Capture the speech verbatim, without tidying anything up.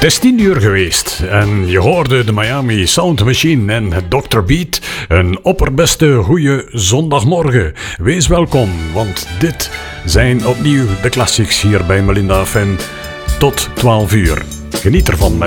Het is tien uur geweest en je hoorde de Miami Sound Machine en het dokter Beat. Een opperbeste goeie zondagmorgen. Wees welkom, want dit zijn opnieuw de classics hier bij Melinda F M tot twaalf uur. Geniet ervan met